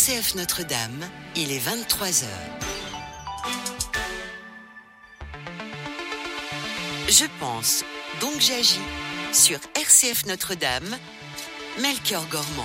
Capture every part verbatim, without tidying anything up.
C F Notre-Dame, il est vingt-trois heures. Je pense, donc j'agis. Sur R C F Notre-Dame, Melchior Gormand.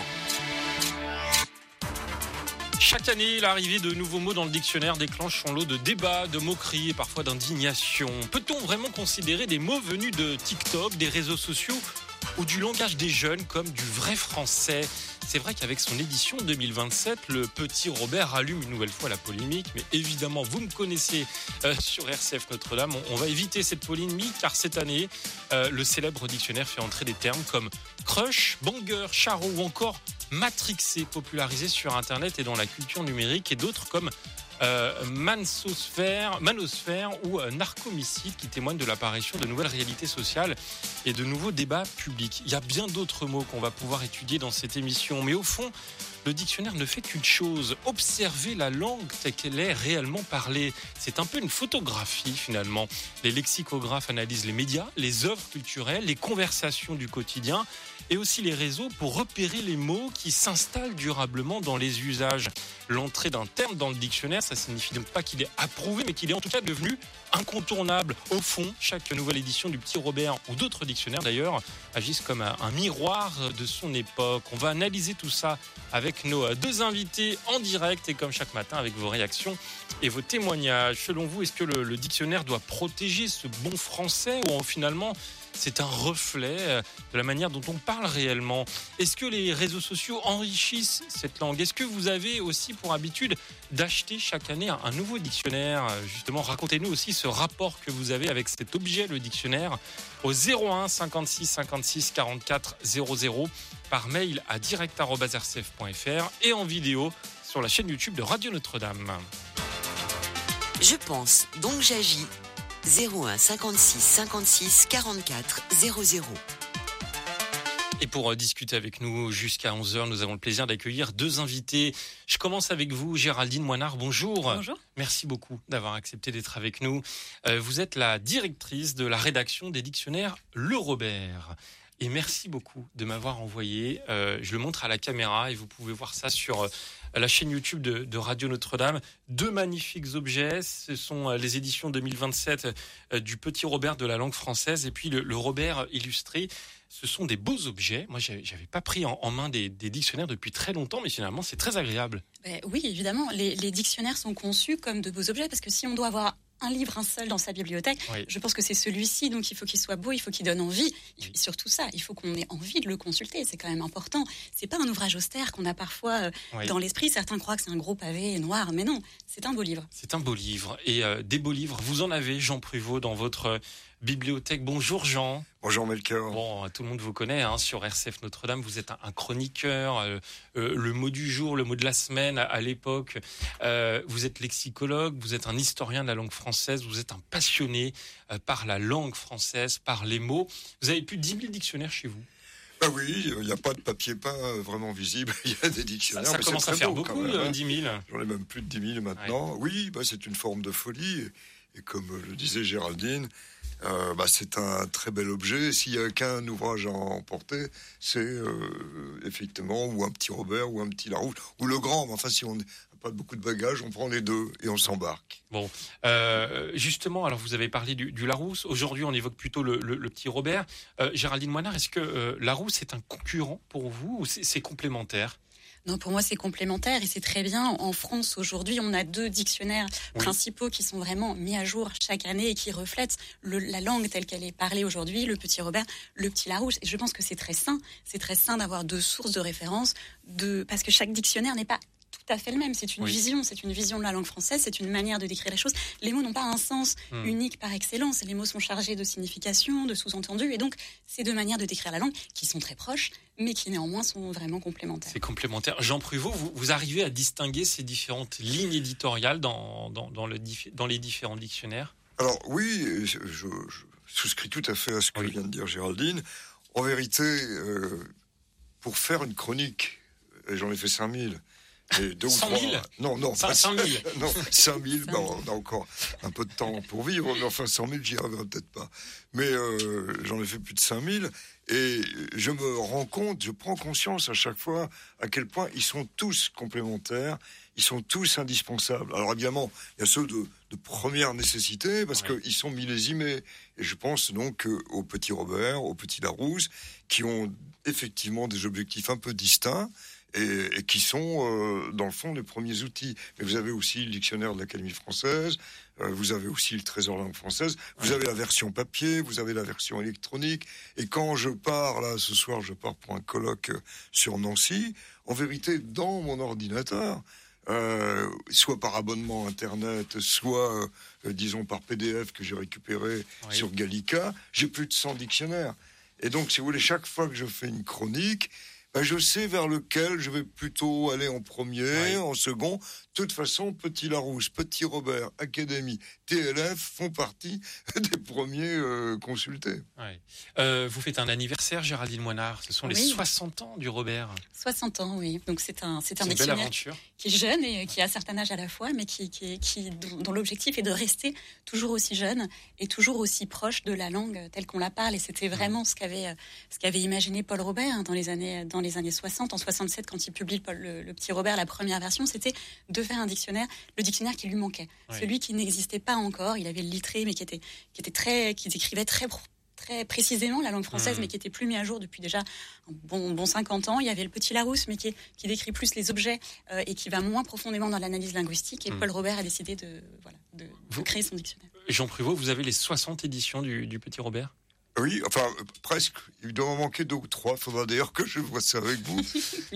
Chaque année, l'arrivée de nouveaux mots dans le dictionnaire déclenche son lot de débats, de moqueries et parfois d'indignation. Peut-on vraiment considérer des mots venus de TikTok, des réseaux sociaux ou du langage des jeunes comme du vrai français ? C'est vrai qu'avec son édition deux mille vingt-sept, le petit Robert allume une nouvelle fois la polémique. Mais évidemment, vous me connaissez euh, sur R C F Notre-Dame. On, on va éviter cette polémique car cette année, euh, le célèbre dictionnaire fait entrer des termes comme crush, banger, charo ou encore matrixé, popularisé sur Internet et dans la culture numérique, et d'autres comme euh, mansosphère, manosphère ou euh, narcomicide qui témoignent de l'apparition de nouvelles réalités sociales et de nouveaux débats publics. Il y a bien d'autres mots qu'on va pouvoir étudier dans cette émission, mais au fond, le dictionnaire ne fait qu'une chose, observer la langue telle qu'elle est réellement parlée. C'est un peu une photographie finalement. Les lexicographes analysent les médias, les œuvres culturelles, les conversations du quotidien et aussi les réseaux pour repérer les mots qui s'installent durablement dans les usages. L'entrée d'un terme dans le dictionnaire, ça signifie donc pas qu'il est approuvé, mais qu'il est en tout cas devenu incontournable. Au fond, chaque nouvelle édition du Petit Robert ou d'autres dictionnaires d'ailleurs agissent comme un, un miroir de son époque. On va analyser tout ça avec nos deux invités en direct et comme chaque matin avec vos réactions et vos témoignages. Selon vous, est-ce que le, le dictionnaire doit protéger ce bon français ou finalement c'est un reflet de la manière dont on parle réellement? Est-ce que les réseaux sociaux enrichissent cette langue? Est-ce que vous avez aussi pour habitude d'acheter chaque année un nouveau dictionnaire? Justement, racontez-nous aussi ce rapport que vous avez avec cet objet, le dictionnaire, au zéro un cinquante-six cinquante-six quarante-quatre zéro zéro, par mail à direct arobase r c f point f r et en vidéo sur la chaîne YouTube de Radio Notre-Dame. Je pense, donc j'agis. zéro un cinquante-six cinquante-six quarante-quatre zéro zéro. Et pour discuter avec nous jusqu'à onze heures, nous avons le plaisir d'accueillir deux invités. Je commence avec vous, Géraldine Moinard, bonjour. Bonjour. Merci beaucoup d'avoir accepté d'être avec nous. Vous êtes la directrice de la rédaction des dictionnaires Le Robert. Et merci beaucoup de m'avoir envoyé. Euh, je le montre à la caméra et vous pouvez voir ça sur euh, la chaîne YouTube de, de Radio Notre-Dame. Deux magnifiques objets. Ce sont euh, les éditions deux mille vingt-sept euh, du Petit Robert de la langue française et puis le, le Robert illustré. Ce sont des beaux objets. Moi, j'avais, j'avais pas pris en, en main des, des dictionnaires depuis très longtemps, mais finalement, c'est très agréable. Ben, oui, évidemment. Les, les dictionnaires sont conçus comme de beaux objets parce que si on doit avoir un livre, un seul dans sa bibliothèque, oui. Je pense que c'est celui-ci, donc il faut qu'il soit beau, il faut qu'il donne envie, oui. Et surtout ça, il faut qu'on ait envie de le consulter, c'est quand même important. C'est pas un ouvrage austère qu'on a parfois euh, oui. dans l'esprit, certains croient que c'est un gros pavé noir, mais non, c'est un beau livre. C'est un beau livre, et euh, des beaux livres, vous en avez, Jean Pruvot, dans votre euh, bibliothèque. Bonjour Jean. Bonjour Melchior. Bon, tout le monde vous connaît hein, sur R C F Notre-Dame. Vous êtes un, un chroniqueur, euh, euh, le mot du jour, le mot de la semaine à, à l'époque. Euh, vous êtes lexicologue, vous êtes un historien de la langue française, vous êtes un passionné euh, par la langue française, par les mots. Vous avez plus de dix mille dictionnaires chez vous. Bah oui, il n'y a pas de papier peint vraiment visible. Il y a des dictionnaires. Ça, ça mais commence c'est à faire beau, beaucoup, même, hein. dix mille. J'en ai même plus de dix mille maintenant. Ouais. Oui, bah, c'est une forme de folie. Et, et comme le disait Géraldine, Euh, bah, c'est un très bel objet. S'il n'y a qu'un ouvrage à emporter, c'est euh, effectivement ou un petit Robert ou un petit Larousse ou le grand. Mais enfin, si on n'a pas beaucoup de bagages, on prend les deux et on s'embarque. Bon, euh, justement, alors vous avez parlé du, du Larousse. Aujourd'hui, on évoque plutôt le, le, le petit Robert. Euh, Géraldine Moinard, est-ce que euh, Larousse est un concurrent pour vous ou c'est, c'est complémentaire ? Non, pour moi, c'est complémentaire et c'est très bien. En France, aujourd'hui, on a deux dictionnaires oui. principaux qui sont vraiment mis à jour chaque année et qui reflètent le, la langue telle qu'elle est parlée aujourd'hui, le Petit Robert, le Petit Larousse. Et je pense que c'est très sain. C'est très sain d'avoir deux sources de référence, de... parce que chaque dictionnaire n'est pas tout à fait le même. C'est une oui. vision, c'est une vision de la langue française, c'est une manière de décrire les choses. Les mots n'ont pas un sens mmh. unique par excellence. Les mots sont chargés de signification, de sous-entendus, et donc c'est deux manières de décrire la langue qui sont très proches, mais qui néanmoins sont vraiment complémentaires. C'est complémentaire. Jean Pruvot, vous, vous arrivez à distinguer ces différentes lignes éditoriales dans, dans, dans, le, dans les différents dictionnaires ? Alors oui, je, je souscris tout à fait à ce que oui. vient de dire Géraldine. En vérité, euh, pour faire une chronique, et j'en ai fait cinq mille, Et deux ou cent mille trois... Non, non, Ça, pas cinq mille. Non, cinq mille, ben, on a encore un peu de temps pour vivre, mais enfin cent mille, j'y arriverai peut-être pas. Mais euh, j'en ai fait plus de cinq mille, et je me rends compte, je prends conscience à chaque fois à quel point ils sont tous complémentaires, ils sont tous indispensables. Alors évidemment, il y a ceux de, de première nécessité, parce ouais. qu'ils sont millésimés. Et je pense donc au petit Robert, au petit Larousse, qui ont effectivement des objectifs un peu distincts, Et, et qui sont, euh, dans le fond, les premiers outils. Mais vous avez aussi le dictionnaire de l'Académie française, euh, vous avez aussi le Trésor langue française, vous ouais. avez la version papier, vous avez la version électronique. Et quand je pars, là, ce soir, je pars pour un colloque sur Nancy, en vérité, dans mon ordinateur, euh, soit par abonnement Internet, soit, euh, disons, par P D F que j'ai récupéré oui. sur Gallica, j'ai plus de cent dictionnaires. Et donc, si vous voulez, chaque fois que je fais une chronique, ben je sais vers lequel je vais plutôt aller en premier, oui. en second. De toute façon, petit Larousse, petit Robert, Académie, T L F font partie des premiers euh, consultés. Oui. Euh, vous faites un anniversaire, Géraldine Moinard. Ce sont oui. les soixante ans du Robert. soixante ans, oui. Donc c'est un, c'est un c'est dictionnaire qui est jeune et qui a un certain âge à la fois, mais qui, qui, qui, dont l'objectif est de rester toujours aussi jeune et toujours aussi proche de la langue telle qu'on la parle. Et c'était vraiment mmh. ce qu'avait, ce qu'avait imaginé Paul Robert hein, dans les années, dans les années soixante. En soixante-sept, quand il publie Paul, le, le petit Robert, la première version, c'était de faire un dictionnaire, le dictionnaire qui lui manquait, oui. celui qui n'existait pas encore. Il avait le lettré, mais qui était, qui était très, qui décrivait très, très précisément la langue française, mmh. mais qui était plus mis à jour depuis déjà un bon, bon cinquante ans. Il y avait le petit Larousse, mais qui, qui décrit plus les objets euh, et qui va moins profondément dans l'analyse linguistique. Et mmh. Paul Robert a décidé de, voilà, de, de créer son dictionnaire. Jean Pruvot, vous avez les soixante éditions du, du petit Robert ? Oui, enfin, euh, presque. Il doit m'en manquer deux ou trois. Il faudra d'ailleurs que je vois ça avec vous.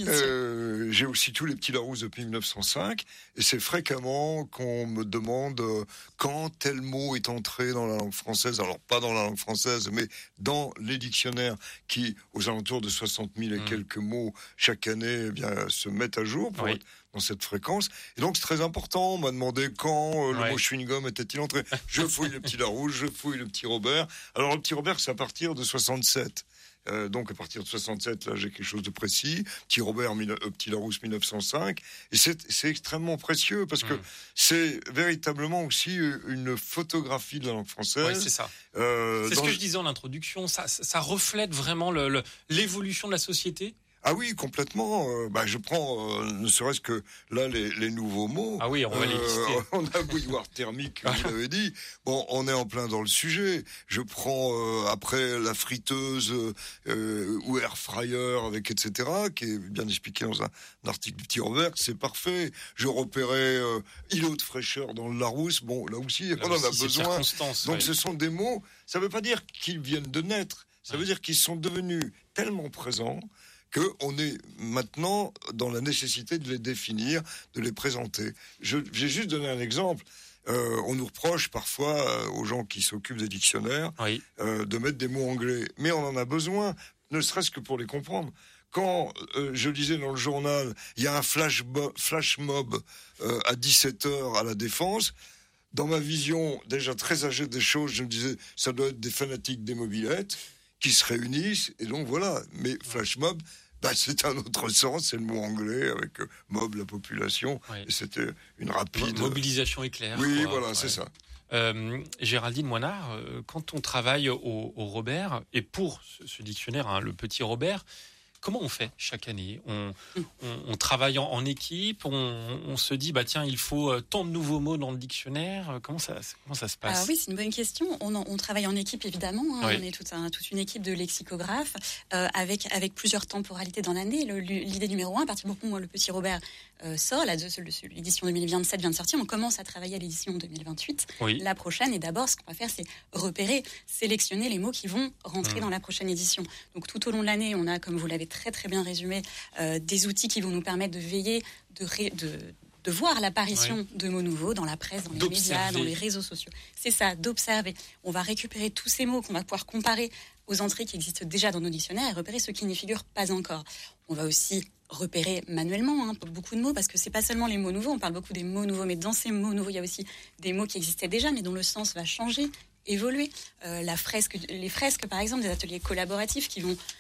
euh, j'ai aussi tous les petits Larousse depuis mille neuf cent cinq. Et c'est fréquemment qu'on me demande euh, quand tel mot est entré dans la langue française. Alors, pas dans la langue française, mais dans les dictionnaires qui, aux alentours de soixante mille et mmh. quelques mots chaque année, eh bien, se mettent à jour pour oui. être dans cette fréquence. Et donc, c'est très important. On m'a demandé quand euh, le ouais. mot chewing-gum était-il entré. Je fouille le petit Larousse, je fouille le petit Robert. Alors, le petit Robert, c'est à partir de soixante-sept. Euh, donc, à partir de soixante-sept, là, j'ai quelque chose de précis. Petit Robert, mille, euh, petit Larousse, mille neuf cent cinq. Et c'est, c'est extrêmement précieux parce que mmh. c'est véritablement aussi une photographie de la langue française. Oui, c'est ça. Euh, c'est ce que le... je disais en introduction. Ça, ça reflète vraiment le, le, l'évolution de la société. Ah oui, complètement. Euh, bah, je prends, euh, ne serait-ce que là, les, les nouveaux mots. Ah oui, on va les lister. Euh, on a bouilloire thermique, vous l'avez dit. Bon, on est en plein dans le sujet. Je prends euh, après la friteuse euh, ou air fryer avec et cetera, qui est bien expliqué dans un, un article du petit Robert. C'est parfait. Je repérais euh, îlot de fraîcheur dans le Larousse. Bon, là aussi, là on aussi, en a besoin. Donc, ouais. ce sont des mots. Ça ne veut pas dire qu'ils viennent de naître. Ça ouais. veut dire qu'ils sont devenus tellement présents qu'on est maintenant dans la nécessité de les définir, de les présenter. Je, j'ai juste donné un exemple. Euh, on nous reproche parfois euh, aux gens qui s'occupent des dictionnaires oui. euh, de mettre des mots anglais. Mais on en a besoin, ne serait-ce que pour les comprendre. Quand euh, je lisais dans le journal, il y a un flash, bo- flash mob euh, à dix-sept heures à la Défense, dans ma vision déjà très âgée des choses, je me disais, ça doit être des fanatiques des mobylettes qui se réunissent, et donc voilà. Mais flash mob, bah, c'est un autre sens, c'est le mot anglais, avec euh, mob, la population, oui. et c'était une rapide... Mobilisation éclair. Oui, quoi. voilà, ouais. c'est ça. Euh, Géraldine Moinard, euh, quand on travaille au, au Robert, et pour ce, ce dictionnaire, hein, le petit Robert, comment on fait chaque année ? on, on, on travaille en, en équipe, on, on se dit, bah tiens, il faut tant de nouveaux mots dans le dictionnaire. Comment ça, comment ça se passe ? Ah oui, c'est une bonne question. On, on travaille en équipe, évidemment. Hein. Oui. On est toute, un, toute une équipe de lexicographes euh, avec, avec plusieurs temporalités dans l'année. Le, l'idée numéro un, à partir du moment où le petit Robert euh, sort, là, de, l'édition deux mille vingt-sept vient de sortir, on commence à travailler à l'édition deux mille vingt-huit. Oui. La prochaine, et d'abord, ce qu'on va faire, c'est repérer, sélectionner les mots qui vont rentrer mmh. dans la prochaine édition. Donc tout au long de l'année, on a, comme vous l'avez très très bien résumé, euh, des outils qui vont nous permettre de veiller, de, ré, de, de voir l'apparition oui. de mots nouveaux dans la presse, dans les d'observer. médias, dans les réseaux sociaux. C'est ça, d'observer. On va récupérer tous ces mots qu'on va pouvoir comparer aux entrées qui existent déjà dans nos dictionnaires et repérer ceux qui n'y figurent pas encore. On va aussi repérer manuellement hein, beaucoup de mots, parce que c'est pas seulement les mots nouveaux, on parle beaucoup des mots nouveaux, mais dans ces mots nouveaux, il y a aussi des mots qui existaient déjà, mais dont le sens va changer, évoluer. Euh, la fresque, les fresques, par exemple, des ateliers collaboratifs qui vont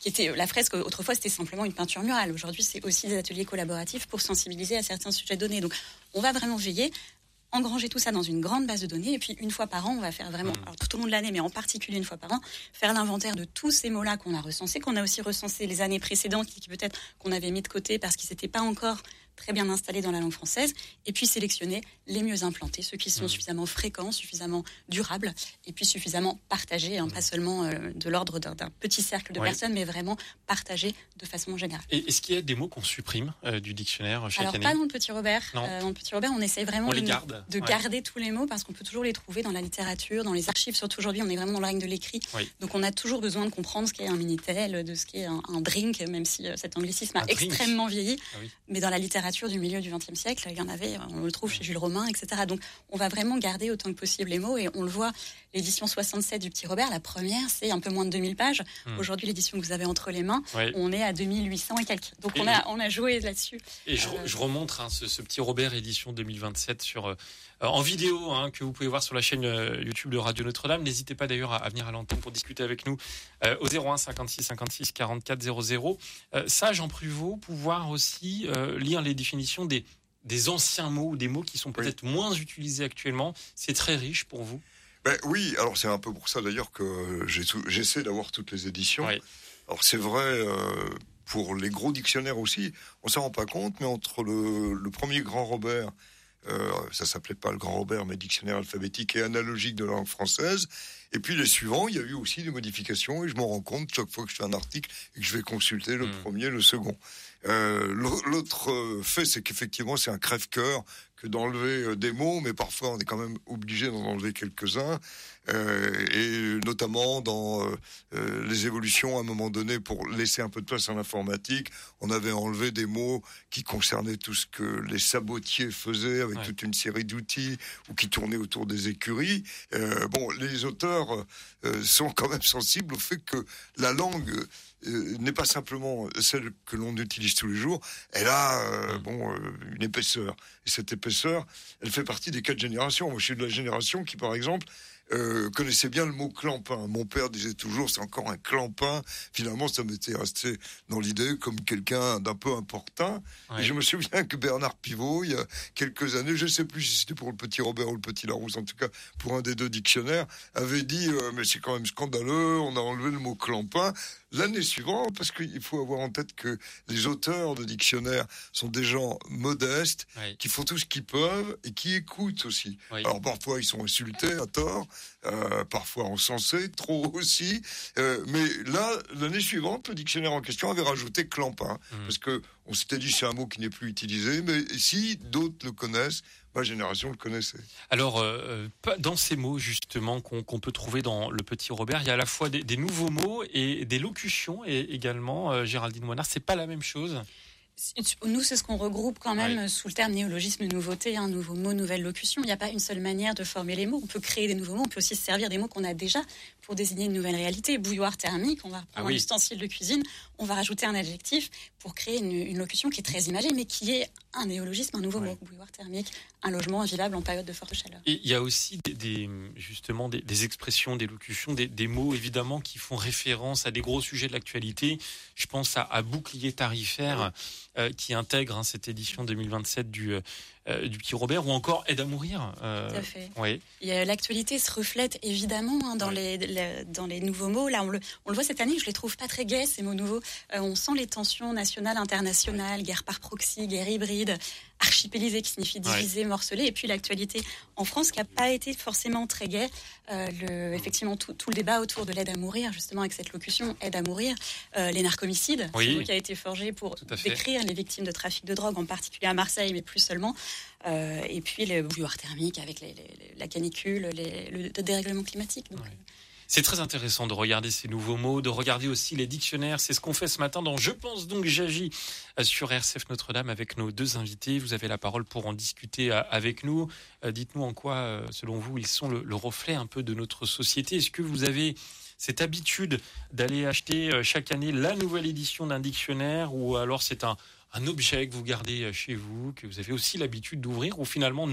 qui était la fresque. Autrefois, c'était simplement une peinture murale. Aujourd'hui, c'est aussi des ateliers collaboratifs pour sensibiliser à certains sujets donnés. Donc, on va vraiment veiller, engranger tout ça dans une grande base de données, et puis une fois par an, on va faire vraiment, alors tout au long de l'année, mais en particulier une fois par an, faire l'inventaire de tous ces mots-là qu'on a recensés, qu'on a aussi recensés les années précédentes, qui peut-être qu'on avait mis de côté parce qu'ils n'étaient pas encore très bien installés dans la langue française, et puis sélectionner les mieux implantés, ceux qui sont mmh. suffisamment fréquents, suffisamment durables, et puis suffisamment partagés, hein, mmh. pas seulement euh, de l'ordre d'un, d'un petit cercle de ouais. personnes, mais vraiment partagés de façon générale. Et est-ce qu'il y a des mots qu'on supprime euh, du dictionnaire chaque Alors, année ? Alors pas dans le Petit Robert. Euh, dans le Petit Robert, on essaye vraiment on de, garde. de ouais. garder tous les mots, parce qu'on peut toujours les trouver dans la littérature, dans les archives, surtout aujourd'hui, on est vraiment dans le règne de l'écrit, oui. donc on a toujours besoin de comprendre ce qu'est un Minitel, de ce qu'est un, un drink, même si euh, cet anglicisme a un extrêmement drink. vieilli, ah oui. mais dans la littérature du milieu du vingtième siècle, il y en avait, on le trouve chez Jules Romain, et cetera. Donc, on va vraiment garder autant que possible les mots, et on le voit, l'édition soixante-sept du Petit Robert, la première, c'est un peu moins de deux mille pages. Mmh. Aujourd'hui, l'édition que vous avez entre les mains, oui. on est à deux mille huit cents et quelques. Donc, et on, a, on a joué là-dessus. Et je, euh... je remonte hein, ce, ce Petit Robert édition deux mille vingt-sept sur, euh, en vidéo, hein, que vous pouvez voir sur la chaîne euh, YouTube de Radio Notre-Dame. N'hésitez pas d'ailleurs à, à venir à l'antenne pour discuter avec nous euh, au zéro un cinquante-six cinquante-six quarante-quatre zéro zéro. Euh, ça, Jean Pruvot, pouvoir aussi euh, lire les définitions des des anciens mots ou des mots qui sont peut-être oui. moins utilisés actuellement. C'est très riche pour vous ? Ben oui, alors c'est un peu pour ça d'ailleurs que j'ai tout, j'essaie d'avoir toutes les éditions. Oui. Alors c'est vrai, euh, pour les gros dictionnaires aussi, on ne s'en rend pas compte, mais entre le, le premier Grand Robert, euh, ça s'appelait pas le Grand Robert, mais dictionnaire alphabétique et analogique de la langue française, et puis les suivants, il y a eu aussi des modifications, et je m'en rends compte chaque fois que je fais un article et que je vais consulter le mmh. premier, le second. Euh, l'autre fait, c'est qu'effectivement, c'est un crève-cœur que d'enlever des mots, mais parfois on est quand même obligé d'en enlever quelques-uns, euh, et notamment dans euh, les évolutions, à un moment donné, pour laisser un peu de place à l'informatique, on avait enlevé des mots qui concernaient tout ce que les sabotiers faisaient, avec ouais. toute une série d'outils, ou qui tournaient autour des écuries. Euh, bon, les auteurs euh, sont quand même sensibles au fait que la langue Euh, n'est pas simplement celle que l'on utilise tous les jours, elle a euh, bon, euh, une épaisseur. Et cette épaisseur, elle fait partie des quatre générations. Moi, je suis de la génération qui, par exemple, euh, connaissait bien le mot clampin. Mon père disait toujours, c'est encore un clampin. Finalement, ça m'était resté dans l'idée comme quelqu'un d'un peu importun. Ouais. Et je me souviens que Bernard Pivot, il y a quelques années, je ne sais plus si c'était pour le Petit Robert ou le Petit Larousse, en tout cas pour un des deux dictionnaires, avait dit euh, mais c'est quand même scandaleux, on a enlevé le mot clampin. L'année suivante, parce qu'il faut avoir en tête que les auteurs de dictionnaires sont des gens modestes, oui. qui font tout ce qu'ils peuvent et qui écoutent aussi. Oui. Alors parfois ils sont insultés à tort, euh, parfois encensés, trop aussi. Euh, mais là, l'année suivante, le dictionnaire en question avait rajouté clampin, mmh. parce que on s'était dit c'est un mot qui n'est plus utilisé, mais si d'autres le connaissent, ma génération le connaissait. Alors, euh, dans ces mots, justement, qu'on, qu'on peut trouver dans le Petit Robert, il y a à la fois des, des nouveaux mots et des locutions, et également, euh, Géraldine Moinard, c'est pas la même chose ? Nous, c'est ce qu'on regroupe quand même oui. sous le terme néologisme, nouveauté, hein, nouveaux mots, nouvelles locutions. Il n'y a pas une seule manière de former les mots. On peut créer des nouveaux mots, on peut aussi se servir des mots qu'on a déjà pour désigner une nouvelle réalité. Bouilloire thermique, on va reprendre ah oui. un ustensile de cuisine, on va rajouter un adjectif pour créer une, une locution qui est très imagée, mais qui est un néologisme, un nouveau oui. mot. Bouilloire thermique, un logement invivable en période de forte chaleur. Et il y a aussi des, des, justement des, des expressions, des locutions, des, des mots évidemment qui font référence à des gros sujets de l'actualité. Je pense à, à bouclier tarifaire oui. euh, qui intègre hein, cette édition deux mille vingt-sept du Euh, du Petit Robert, ou encore Aide à mourir. Euh, Tout à fait. Oui. Et, euh, l'actualité se reflète évidemment hein, dans, oui. les, les, dans les nouveaux mots. Là, on le, on le voit cette année, je les trouve pas très gais, ces mots nouveaux. Euh, on sent les tensions nationales, internationales, oui. guerre par proxy, guerre hybride, archipélisée qui signifie diviser, oui. morceler. Et puis l'actualité en France qui n'a pas été forcément très gaie. Euh, le, effectivement, tout, tout le débat autour de l'aide à mourir, justement avec cette locution, aide à mourir, euh, les narcomicides, oui. c'est mot qui a été forgé pour décrire les victimes de trafic de drogue, en particulier à Marseille, mais plus seulement. Euh, et puis le bouilloire thermique avec les, les, la canicule, les, le dérèglement climatique. Donc. Ouais. C'est très intéressant de regarder ces nouveaux mots, de regarder aussi les dictionnaires. C'est ce qu'on fait ce matin dans Je pense donc j'agis sur R C F Notre-Dame avec nos deux invités. Vous avez la parole pour en discuter avec nous. Dites-nous en quoi, selon vous, ils sont le, le reflet un peu de notre société. Est-ce que vous avez cette habitude d'aller acheter chaque année la nouvelle édition d'un dictionnaire, ou alors c'est un, un objet que vous gardez chez vous, que vous avez aussi l'habitude d'ouvrir, ou finalement non ?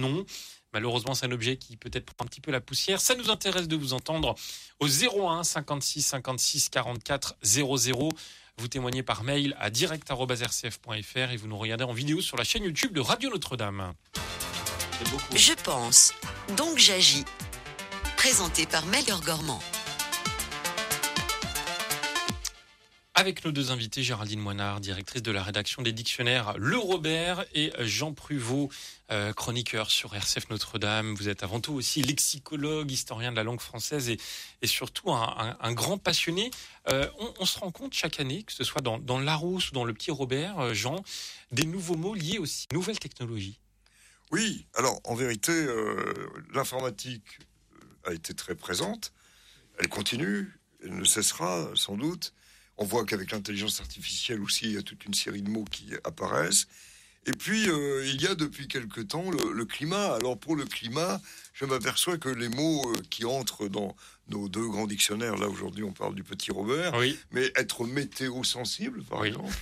Malheureusement, c'est un objet qui peut-être prend un petit peu la poussière. Ça nous intéresse de vous entendre au zéro un cinquante-six cinquante-six quarante-quatre zéro zéro. Vous témoignez par mail à direct arobase r c f point f r et vous nous regardez en vidéo sur la chaîne YouTube de Radio Notre-Dame. Je pense, donc j'agis. Présenté par Melchior Gormand. Avec nos deux invités, Géraldine Moinard, directrice de la rédaction des dictionnaires Le Robert, et Jean Pruvot, euh, chroniqueur sur R C F Notre-Dame. Vous êtes avant tout aussi lexicologue, historien de la langue française et, et surtout un, un, un grand passionné. Euh, on, on se rend compte chaque année, que ce soit dans, dans Larousse ou dans le Petit Robert, euh, Jean, des nouveaux mots liés aux nouvelles technologies. Oui, alors en vérité, euh, l'informatique a été très présente. Elle continue, elle ne cessera sans doute. On voit qu'avec l'intelligence artificielle aussi, il y a toute une série de mots qui apparaissent. Et puis, euh, il y a depuis quelque temps le, le climat. Alors, pour le climat, je m'aperçois que les mots euh, qui entrent dans nos deux grands dictionnaires, là, aujourd'hui, on parle du Petit Robert, oui. mais être météo-sensible, par oui. exemple,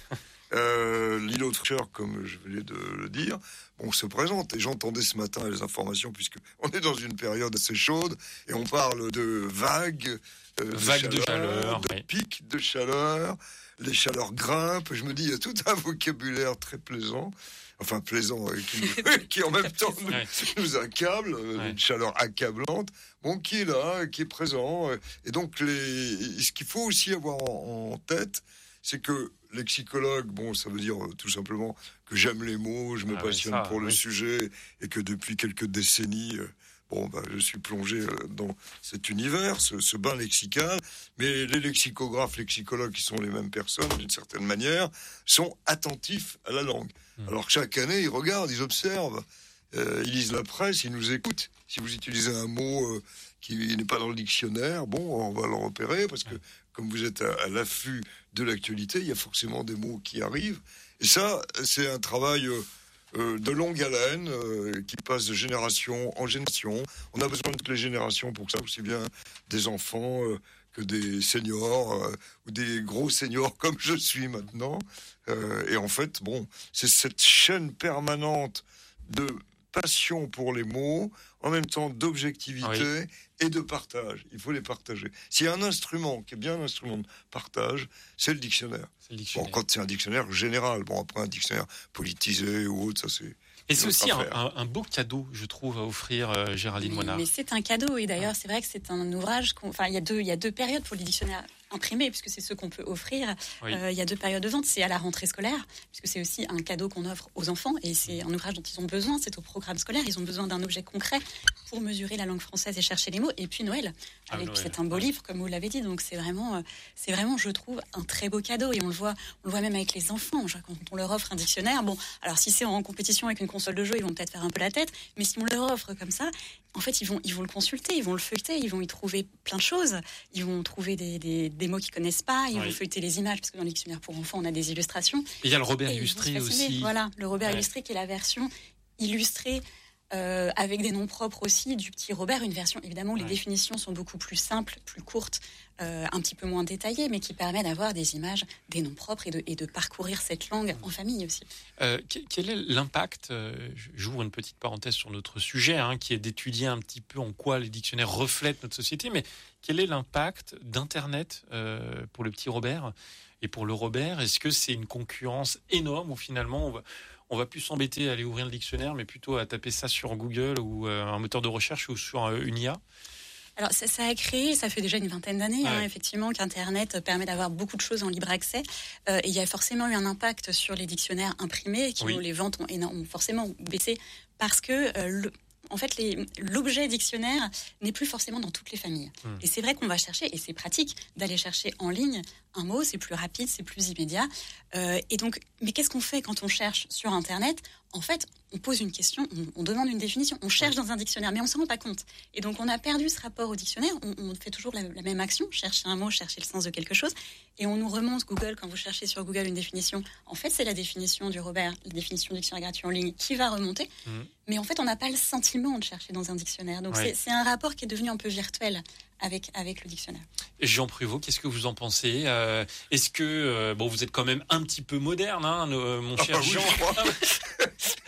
euh, l'îlot de fraîcheur, comme je venais de le dire, bon, se présente. Et j'entendais ce matin les informations, puisqu'on est dans une période assez chaude, et on parle de vagues, Euh, de Vague chaleur, de chaleur, de oui. pics de chaleur, les chaleurs grimpent. Je me dis, il y a tout un vocabulaire très plaisant, enfin plaisant, euh, qui, qui en même temps nous, ouais. nous accable, euh, Ouais. une chaleur accablante, bon, qui est là, qui est présent. Euh, et donc, les, ce qu'il faut aussi avoir en, en tête, c'est que lexicologue, bon, ça veut dire euh, tout simplement que j'aime les mots, je me Ah passionne ouais, ça, pour oui. le sujet, et que depuis quelques décennies... Euh, Bon, ben, je suis plongé dans cet univers, ce, ce bain lexical, mais les lexicographes, lexicologues, qui sont les mêmes personnes, d'une certaine manière, sont attentifs à la langue. Mmh. Alors, chaque année, ils regardent, ils observent, euh, ils lisent la presse, ils nous écoutent. Si vous utilisez un mot euh, qui n'est pas dans le dictionnaire, bon, on va le repérer, parce que, comme vous êtes à, à l'affût de l'actualité, il y a forcément des mots qui arrivent. Et ça, c'est un travail... Euh, Euh, de longue haleine, euh, qui passe de génération en génération. On a besoin de toutes les générations pour ça, aussi bien des enfants euh, que des seniors, euh, ou des gros seniors comme je suis maintenant. Euh, et en fait, bon, c'est cette chaîne permanente de passion pour les mots, en même temps d'objectivité oui. et de partage. Il faut les partager. S'il y a un instrument qui est bien un instrument de partage, c'est le dictionnaire. C'est le dictionnaire. Bon, quand c'est un dictionnaire général, bon, après un dictionnaire politisé ou autre, ça c'est... Et c'est aussi un, un, un beau cadeau, je trouve, à offrir euh, Géraldine Moinard. Mais c'est un cadeau, et d'ailleurs, c'est vrai que c'est un ouvrage... Enfin, il y a deux, il y a deux périodes pour les dictionnaires imprimés, puisque c'est ceux qu'on peut offrir. Oui. Euh, il y a deux périodes de vente. C'est à la rentrée scolaire, puisque c'est aussi un cadeau qu'on offre aux enfants, et c'est un ouvrage dont ils ont besoin. C'est au programme scolaire. Ils ont besoin d'un objet concret pour mesurer la langue française et chercher les mots. Et puis Noël. Ah, Noël. C'est un beau livre, comme vous l'avez dit. Donc c'est vraiment, c'est vraiment, je trouve, un très beau cadeau. Et on le voit, on le voit même avec les enfants. Genre, quand on leur offre un dictionnaire, bon, alors si c'est en compétition avec une console de jeu, ils vont peut-être faire un peu la tête. Mais si on leur offre comme ça, en fait, ils vont, ils vont le consulter, ils vont le feuilleter, ils vont y trouver plein de choses. Ils vont trouver des, des, des mots qu'ils connaissent pas. Ils oui. vont feuilleter les images, parce que dans le dictionnaire pour enfants, on a des illustrations. Il y a le Robert illustré aussi. Voilà, le Robert ouais. illustré qui est la version illustrée euh, avec des noms propres aussi du Petit Robert. Une version, évidemment, où ouais. les définitions sont beaucoup plus simples, plus courtes, euh, un petit peu moins détaillées, mais qui permet d'avoir des images, des noms propres et de, et de parcourir cette langue en famille aussi. Euh, quel est l'impact, euh, j'ouvre une petite parenthèse sur notre sujet, hein, qui est d'étudier un petit peu en quoi les dictionnaires reflètent notre société, mais quel est l'impact d'Internet euh, pour le Petit Robert et pour le Robert? Est-ce que c'est une concurrence énorme où finalement on va, on va plus s'embêter à aller ouvrir le dictionnaire, mais plutôt à taper ça sur Google ou euh, un moteur de recherche ou sur euh, une I A? Alors ça, ça a créé, ça fait déjà une vingtaine d'années, ouais. hein, effectivement, qu'Internet permet d'avoir beaucoup de choses en libre accès. Euh, et il y a forcément eu un impact sur les dictionnaires imprimés, qui oui. ont, les ventes ont, énorme, ont forcément baissé, parce que euh, le, en fait, les, l'objet dictionnaire n'est plus forcément dans toutes les familles. Mmh. Et c'est vrai qu'on va chercher, et c'est pratique, d'aller chercher en ligne un mot, c'est plus rapide, c'est plus immédiat. Euh, et donc, mais qu'est-ce qu'on fait quand on cherche sur Internet ? En fait, on pose une question, on, on demande une définition, on cherche dans un dictionnaire, mais on ne s'en rend pas compte. Et donc, on a perdu ce rapport au dictionnaire. On, on fait toujours la, la même action, chercher un mot, chercher le sens de quelque chose. Et on nous remonte Google, quand vous cherchez sur Google une définition. En fait, c'est la définition du Robert, la définition du dictionnaire gratuit en ligne, qui va remonter. Mmh. Mais en fait, on n'a pas le sentiment de chercher dans un dictionnaire. Donc, ouais. c'est, c'est un rapport qui est devenu un peu virtuel avec, avec le dictionnaire. Jean Pruvot, qu'est-ce que vous en pensez ? euh, Est-ce que, euh, bon, vous êtes quand même un petit peu moderne, hein, euh, mon cher ah, Jean oui,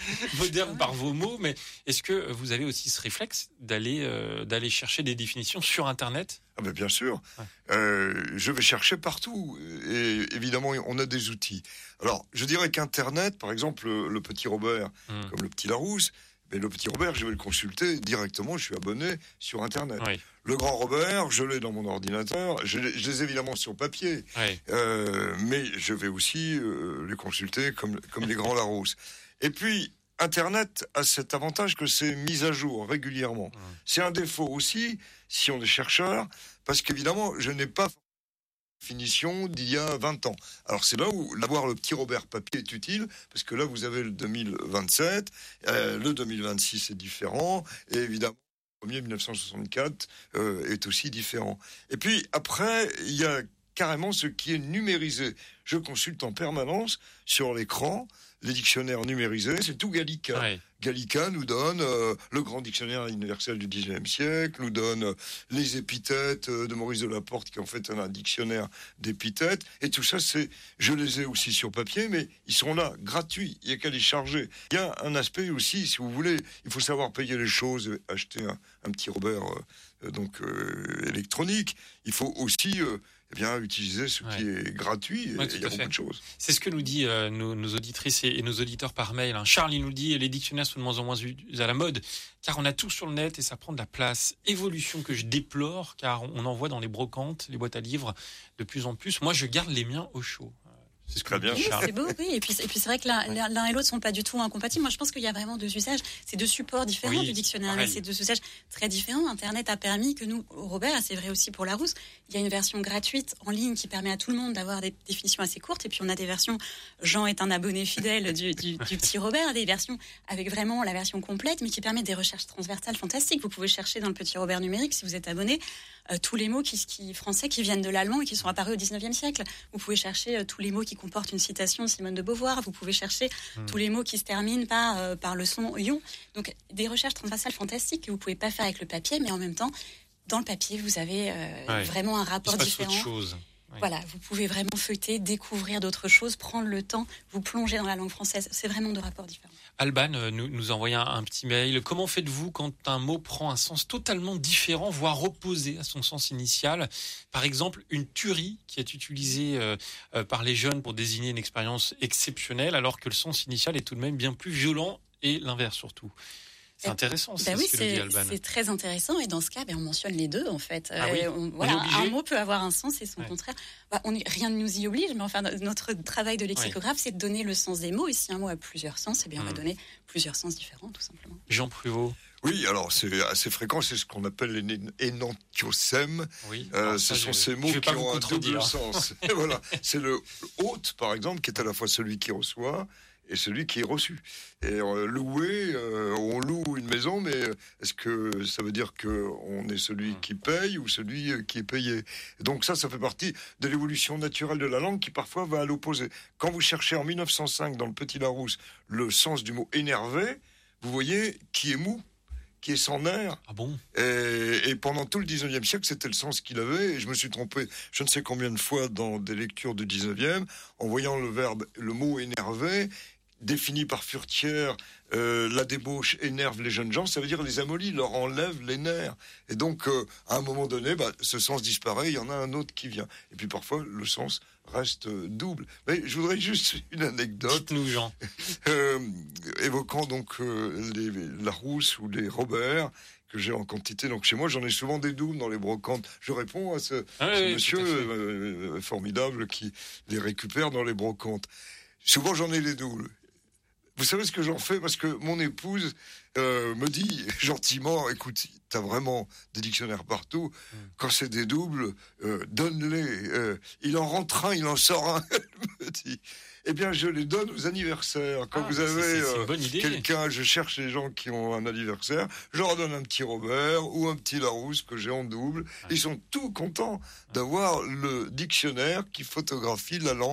moderne par vos mots, mais est-ce que vous avez aussi ce réflexe d'aller, euh, d'aller chercher des définitions sur Internet ? Ah ben bien sûr, ouais. euh, je vais chercher partout et évidemment on a des outils. Alors je dirais qu'Internet, par exemple le, le petit Robert, mmh. comme le petit Larousse, mais le petit Robert je vais le consulter directement, je suis abonné sur Internet. Oui. Le grand Robert, je l'ai dans mon ordinateur, je les, je les ai évidemment sur papier, oui. euh, mais je vais aussi euh, les consulter comme, comme les grands Larousse. Et puis Internet a cet avantage que c'est mis à jour régulièrement. Mmh. C'est un défaut aussi, si on est chercheur, parce qu'évidemment, je n'ai pas définition d'il y a vingt ans. Alors c'est là où l'avoir le petit Robert papier est utile, parce que là vous avez le deux mille vingt-sept, euh, le deux mille vingt-six est différent, et évidemment le premier dix-neuf cent soixante-quatre euh, est aussi différent. Et puis après, il y a carrément ce qui est numérisé. Je consulte en permanence sur l'écran les dictionnaires numérisés, c'est tout Gallica. Ouais. Gallica nous donne euh, le grand dictionnaire universel du dix-neuvième siècle, nous donne euh, les épithètes euh, de Maurice Delaporte, qui en fait un dictionnaire d'épithètes. Et tout ça, c'est, je les ai aussi sur papier, mais ils sont là, gratuits, il n'y a qu'à les charger. Il y a un aspect aussi, si vous voulez, il faut savoir payer les choses, acheter un, un petit Robert euh, donc euh, électronique. Il faut aussi... Euh, Eh bien, utiliser ce ouais. qui est gratuit, ouais, il y a beaucoup de choses. C'est ce que nous disent euh, nos, nos auditrices et, et nos auditeurs par mail. Hein. Charles, il nous dit, les dictionnaires sont de moins en moins à la mode, car on a tout sur le net et ça prend de la place. Évolution que je déplore, car on en voit dans les brocantes, les boîtes à livres, de plus en plus. Moi, je garde les miens au chaud. C'est ce très bien. Oui, c'est beau, oui. Et puis, et puis c'est vrai que l'un, ouais. l'un et l'autre sont pas du tout incompatibles. Moi, je pense qu'il y a vraiment deux usages. C'est deux supports différents oui, du dictionnaire. Mais c'est deux usages très différents. Internet a permis que nous, Robert, c'est vrai aussi pour Larousse, il y a une version gratuite en ligne qui permet à tout le monde d'avoir des définitions assez courtes. Et puis, on a des versions, Jean est un abonné fidèle du, du, du petit Robert, des versions avec vraiment la version complète, mais qui permet des recherches transversales fantastiques. Vous pouvez chercher dans le petit Robert numérique, si vous êtes abonné, euh, tous les mots qui, qui, français qui viennent de l'allemand et qui sont apparus au dix-neuvième siècle. Vous pouvez chercher euh, tous les mots qui comportent une citation de Simone de Beauvoir. Vous pouvez chercher mmh. tous les mots qui se terminent par, euh, par le son ion. Donc, des recherches transversales fantastiques que vous pouvez pas faire avec le papier, mais en même temps, dans le papier, vous avez euh, ouais. vraiment un rapport différent. Chose. Oui. Voilà, vous pouvez vraiment feuilleter, découvrir d'autres choses, prendre le temps, vous plonger dans la langue française. C'est vraiment deux rapports différents. Alban nous, nous envoie un, un petit mail. Comment faites-vous quand un mot prend un sens totalement différent, voire opposé à son sens initial ? Par exemple, une tuerie qui est utilisée euh, euh, par les jeunes pour désigner une expérience exceptionnelle, alors que le sens initial est tout de même bien plus violent, et l'inverse surtout. C'est intéressant, c'est ben oui, ce que c'est, dit Alban. C'est très intéressant, et dans ce cas, ben, on mentionne les deux, en fait. Ah oui, on, voilà, un mot peut avoir un sens et son ouais. contraire. Ben, on, rien ne nous y oblige, mais enfin, notre travail de lexicographe, ouais. c'est de donner le sens des mots, et si un mot a plusieurs sens, eh bien, on va donner plusieurs sens différents, tout simplement. Jean Pruvot. Oui, alors c'est assez fréquent, c'est ce qu'on appelle les énantiosèmes. Oui, euh, ce sont ces mots qui ont un double sens. Et voilà, c'est le hôte, par exemple, qui est à la fois celui qui reçoit et celui qui est reçu. Et euh, louer, euh, on loue une maison, mais est-ce que ça veut dire qu'on est celui qui paye ou celui qui est payé ? Et donc ça, ça fait partie de l'évolution naturelle de la langue qui parfois va à l'opposé. Quand vous cherchez en dix-neuf cent cinq dans le Petit Larousse le sens du mot énervé, vous voyez qui est mou, qui est sans nerfs. Ah bon ? et, et pendant tout le dix-neuvième siècle, c'était le sens qu'il avait. Et je me suis trompé je ne sais combien de fois dans des lectures du dix-neuvième, en voyant le verbe, le mot énervé, défini par Furetière, euh, la débauche énerve les jeunes gens, ça veut dire les amollit, leur enlève les nerfs. Et donc, euh, à un moment donné, bah, ce sens disparaît, il y en a un autre qui vient. Et puis parfois, le sens reste euh, double. Mais je voudrais juste une anecdote. Dites-nous, Jean. euh, évoquant donc euh, les Larousse ou les Robert, que j'ai en quantité. Donc chez moi, j'en ai souvent des doubles dans les brocantes. Je réponds à ce, ah, ce oui, monsieur euh, formidable qui les récupère dans les brocantes. Souvent, j'en ai des doubles. Vous savez ce que j'en fais ? Parce que mon épouse euh, me dit gentiment, écoute, t'as vraiment des dictionnaires partout. Mmh. Quand c'est des doubles, euh, donne-les. Euh, il en rentre un, il en sort un. Elle me dit. Eh bien, je les donne aux anniversaires. Quand ah, vous avez c'est, c'est euh, quelqu'un, je cherche les gens qui ont un anniversaire, je leur donne un petit Robert ou un petit Larousse que j'ai en double. Ah. Ils sont tout contents d'avoir le dictionnaire qui photographie la langue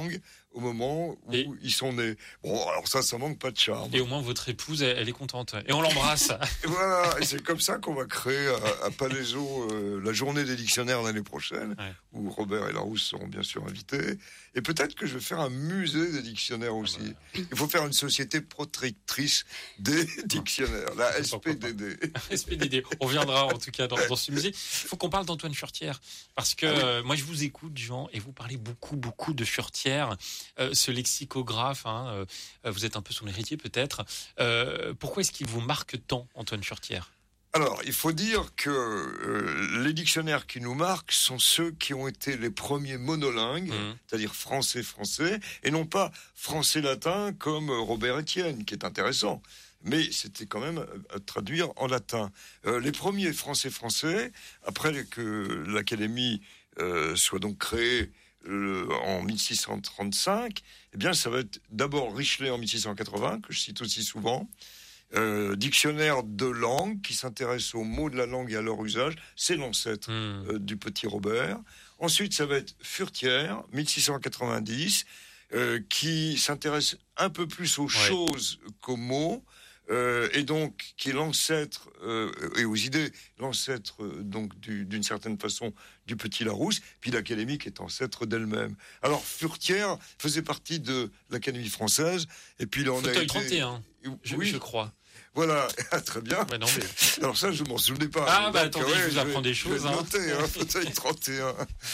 au moment où et... ils sont nés. Bon, alors ça, ça manque pas de charme. Et au moins, votre épouse, elle, elle est contente. Et on l'embrasse. Et voilà, et c'est comme ça qu'on va créer à, à Palaiseau euh, la journée des dictionnaires l'année prochaine, ouais. où Robert et Larousse seront bien sûr invités. Et peut-être que je vais faire un musée des dictionnaires aussi. Ah bah. Il faut faire une société protectrice des dictionnaires, la S P D D. S P D D, on viendra en tout cas dans, dans ce musée. Il faut qu'on parle d'Antoine Furtière, parce que ah oui. euh, moi je vous écoute, Jean, et vous parlez beaucoup, beaucoup de Furtière, euh, ce lexicographe, hein, euh, vous êtes un peu son héritier peut-être. Euh, pourquoi est-ce qu'il vous marque tant, Antoine Furtière ? Alors, il faut dire que euh, les dictionnaires qui nous marquent sont ceux qui ont été les premiers monolingues, mmh. c'est-à-dire français-français, et non pas français-latin comme Robert Estienne, qui est intéressant. Mais c'était quand même à traduire en latin. Euh, les premiers français-français, après que l'Académie euh, soit donc créée euh, en mille six cent trente-cinq, eh bien, ça va être d'abord Richelet en mille six cent quatre-vingts, que je cite aussi souvent. Euh, dictionnaire de langue qui s'intéresse aux mots de la langue et à leur usage, c'est l'ancêtre mmh. euh, du petit Robert. Ensuite, ça va être Furtière, mille six cent quatre-vingt-dix, euh, qui s'intéresse un peu plus aux ouais. choses qu'aux mots, euh, et donc qui est l'ancêtre, euh, et aux idées, l'ancêtre euh, donc du, d'une certaine façon du petit Larousse, puis l'Académie qui est ancêtre d'elle-même. Alors Furtière faisait partie de l'Académie française, et puis il en a été... trente et un, je, oui. je crois. Voilà, très bien. Mais non, mais... Alors ça, je ne m'en souvenais pas. Ah, bah attendez, ouais, je vous apprends des choses. Je vais noter, hein, fauteuil trente et un.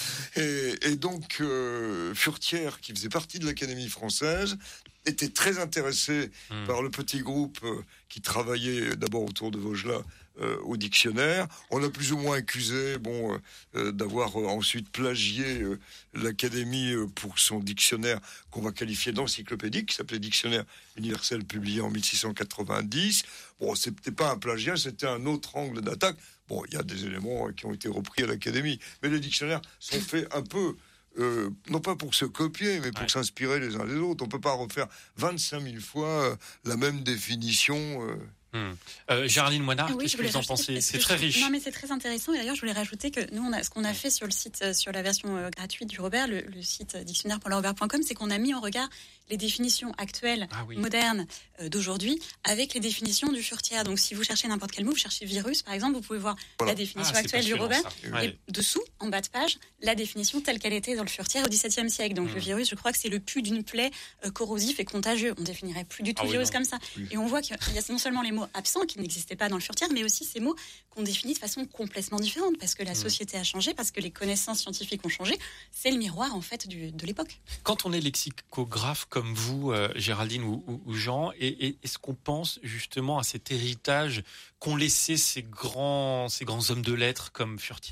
Et, et donc, euh, Furtière, qui faisait partie de l'Académie française, était très intéressé mmh. par le petit groupe euh, qui travaillait d'abord autour de Vaugelas euh, au dictionnaire. On l'a plus ou moins accusé bon, euh, d'avoir euh, ensuite plagié euh, l'Académie euh, pour son dictionnaire qu'on va qualifier d'encyclopédique, qui s'appelait Dictionnaire universel, publié en mille six cent quatre-vingt-dix. Bon, c'était pas un plagiat, c'était un autre angle d'attaque. Bon, il y a des éléments qui ont été repris à l'Académie, mais les dictionnaires sont faits un peu... Euh, non pas pour se copier, mais pour ouais. s'inspirer les uns des autres. On ne peut pas refaire vingt-cinq mille fois euh, la même définition. Euh. Hum. Euh, Géraldine Moinard, ah oui, qu'est-ce que vous en pensez ? C'est très riche. Non, mais c'est très intéressant. Et d'ailleurs, je voulais rajouter que nous, on a, ce qu'on a fait sur le site, sur la version euh, gratuite du Robert, le, le site dictionnaire point robert point com, c'est qu'on a mis en regard les définitions actuelles, ah oui. modernes euh, d'aujourd'hui, avec les définitions du Furtière. Donc, si vous cherchez n'importe quel mot, vous cherchez virus, par exemple, vous pouvez voir voilà. la définition ah, actuelle du Robert. Ouais. Et dessous, en bas de page, la définition telle qu'elle était dans le Furtière au dix-septième siècle. Donc, mmh. le virus, je crois que c'est le pus d'une plaie euh, corrosif et contagieux. On définirait plus du tout ah, virus oui, comme ça. Oui. Et on voit qu'il y a non seulement les mots absents qui n'existent pas dans le Furtière, mais aussi ces mots qu'on définit de façon complètement différente, parce que la mmh. société a changé, parce que les connaissances scientifiques ont changé. C'est le miroir, en fait, du, de l'époque. Quand on est lexicographe comme vous, euh, Géraldine ou, ou, ou Jean, et, et, est-ce qu'on pense justement à cet héritage qu'ont laissé ces grands, ces grands hommes de lettres comme Furtière ?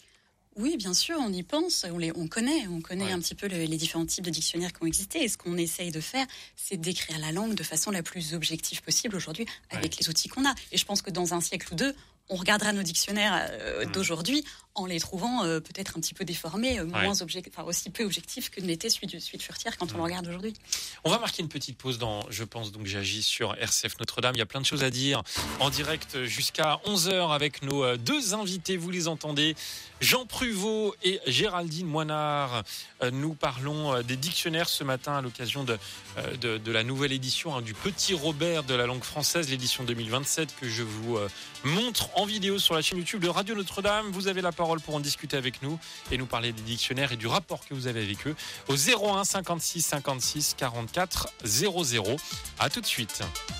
Oui, bien sûr, on y pense, on, les, on connaît, on connaît ouais. un petit peu le, les différents types de dictionnaires qui ont existé. Et ce qu'on essaye de faire, c'est d'écrire la langue de façon la plus objective possible aujourd'hui avec ouais. les outils qu'on a. Et je pense que dans un siècle ou deux, on regardera nos dictionnaires euh, mmh. d'aujourd'hui en les trouvant euh, peut-être un petit peu déformés, euh, ouais. moins objectifs, enfin aussi peu objectifs que n'était celui de, celui de Furtière quand mmh. on le regarde aujourd'hui. On va marquer une petite pause dans Je pense donc j'agis sur R C F Notre-Dame. Il y a plein de choses à dire en direct jusqu'à onze heures avec nos deux invités. Vous les entendez, Jean Pruvot et Géraldine Moinard. Nous parlons des dictionnaires ce matin à l'occasion de, de, de la nouvelle édition hein, du Petit Robert de la langue française, l'édition deux mille vingt-sept que je vous euh, montre en vidéo sur la chaîne YouTube de Radio Notre-Dame. Vous avez la parole pour en discuter avec nous et nous parler des dictionnaires et du rapport que vous avez avec eux au zéro un cinquante-six cinquante-six quarante-quatre zéro zéro. À tout de suite.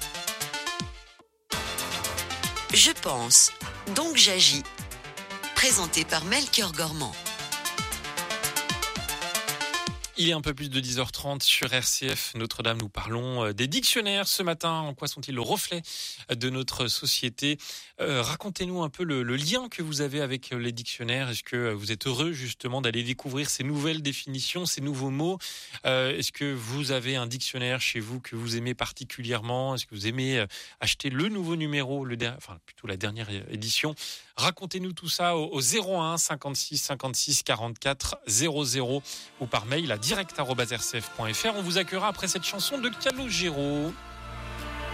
Je pense, donc j'agis. Présenté par Melchior Gormand. Il est un peu plus de dix heures trente sur R C F Notre-Dame. Nous parlons des dictionnaires ce matin. En quoi sont-ils le reflet de notre société ? euh, Racontez-nous un peu le, le lien que vous avez avec les dictionnaires. Est-ce que vous êtes heureux justement d'aller découvrir ces nouvelles définitions, ces nouveaux mots ? euh, Est-ce que vous avez un dictionnaire chez vous que vous aimez particulièrement ? Est-ce que vous aimez acheter le nouveau numéro, le der- enfin plutôt la dernière édition ? Racontez-nous tout ça au, au zéro un cinquante-six cinquante-six quarante-quatre zéro zéro ou par mail à direct arobase r c f point f r. On vous accueillera après cette chanson de Calogero.